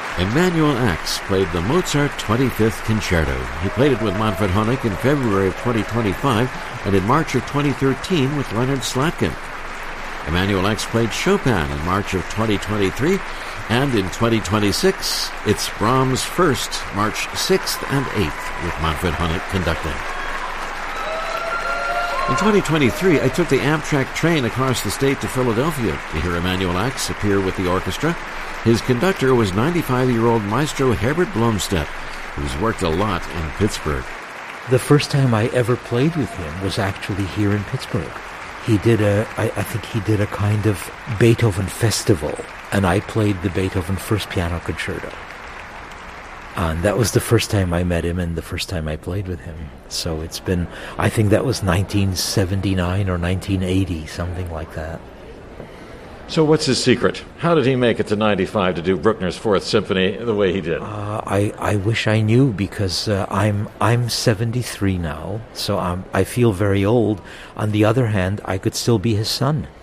Emanuel Ax played the Mozart 25th Concerto. He played it with Manfred Honeck in February of 2025 and in March of 2013 with Leonard Slatkin. Emanuel Ax played Chopin in March of 2023, and in 2026, it's Brahms' first, March 6th and 8th, with Manfred Honeck conducting. In 2023, I took the Amtrak train across the state to Philadelphia to hear Emanuel Ax appear with the orchestra. His conductor was 95-year-old Maestro Herbert Blomstedt, who's worked a lot in Pittsburgh. The first time I ever played with him was actually here in Pittsburgh. He did I think he did a kind of Beethoven festival, and I played the Beethoven First Piano Concerto. And that was the first time I met him and the first time I played with him. So it's been, I think that was 1979 or 1980, something like that. So what's his secret? How did he make it to 95 to do Bruckner's Fourth Symphony the way he did? I wish I knew, because I'm 73 now, so I feel very old. On the other hand, I could still be his son.